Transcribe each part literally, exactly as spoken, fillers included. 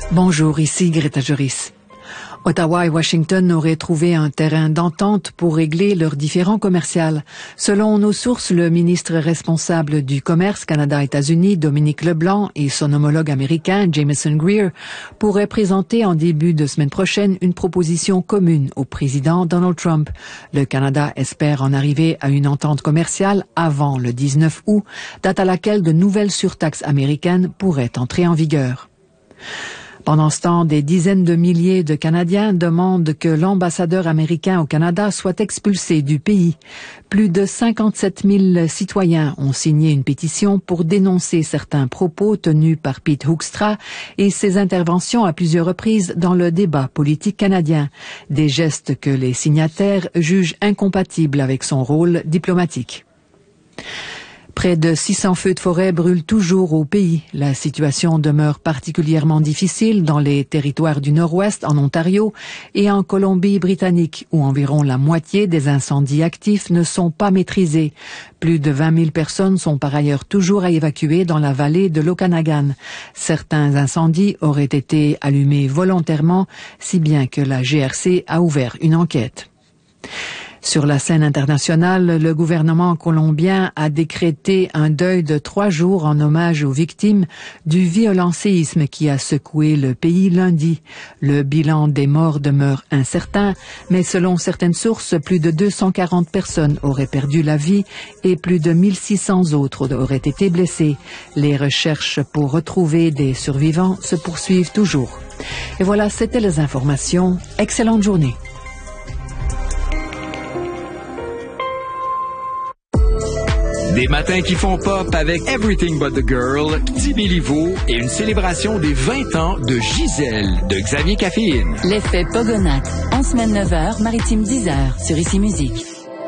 Bonjour, ici Greta Joris. Ottawa et Washington auraient trouvé un terrain d'entente pour régler leurs différends commerciaux. Selon nos sources, le ministre responsable du commerce Canada-États-Unis, Dominique Leblanc, et son homologue américain, Jameson Greer, pourraient présenter en début de semaine prochaine une proposition commune au président Donald Trump. Le Canada espère en arriver à une entente commerciale avant le dix-neuf août, date à laquelle de nouvelles surtaxes américaines pourraient entrer en vigueur. Pendant ce temps, des dizaines de milliers de Canadiens demandent que l'ambassadeur américain au Canada soit expulsé du pays. Plus de cinquante-sept mille citoyens ont signé une pétition pour dénoncer certains propos tenus par Pete Hoekstra et ses interventions à plusieurs reprises dans le débat politique canadien. Des gestes que les signataires jugent incompatibles avec son rôle diplomatique. Près de six cents feux de forêt brûlent toujours au pays. La situation demeure particulièrement difficile dans les territoires du Nord-Ouest, en Ontario et en Colombie-Britannique, où environ la moitié des incendies actifs ne sont pas maîtrisés. Plus de vingt mille personnes sont par ailleurs toujours à évacuer dans la vallée de l'Okanagan. Certains incendies auraient été allumés volontairement, si bien que la G R C a ouvert une enquête. Sur la scène internationale, le gouvernement colombien a décrété un deuil de trois jours en hommage aux victimes du violent séisme qui a secoué le pays lundi. Le bilan des morts demeure incertain, mais selon certaines sources, plus de deux cent quarante personnes auraient perdu la vie et plus de mille six cents autres auraient été blessées. Les recherches pour retrouver des survivants se poursuivent toujours. Et voilà, c'était les informations. Excellente journée. Des matins qui font pop avec Everything But The Girl, Timmy Livo et une célébration des vingt ans de Gisèle de Xavier Caféine. L'effet Pogonac, en semaine neuf heures, maritime dix heures, sur Ici Musique.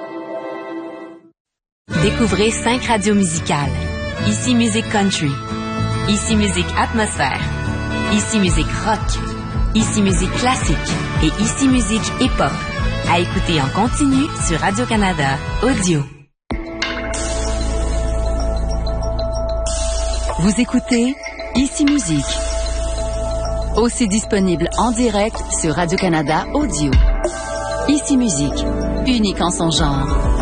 Découvrez cinq radios musicales. Ici Musique Country, Ici Musique Atmosphère, Ici Musique Rock, Ici Musique Classique et Ici Musique Hip-Hop. À écouter en continu sur Radio-Canada Audio. Vous écoutez Ici Musique. Aussi disponible en direct sur Radio-Canada Audio. Ici Musique, unique en son genre.